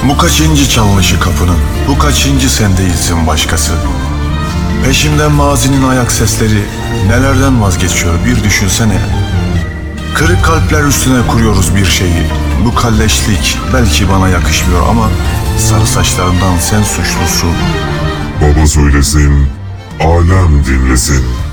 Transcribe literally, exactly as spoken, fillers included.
Bu kaçıncı çalınışı kapının, bu kaçıncı sen değilsin başkası. Peşimden mazinin ayak sesleri, nelerden vazgeçiyor bir düşünsene. Kırık kalpler üstüne kuruyoruz bir şeyi. Bu kalleşlik belki bana yakışmıyor ama sarı saçlarından sen suçlusun. Baba söylesin, alem dinlesin.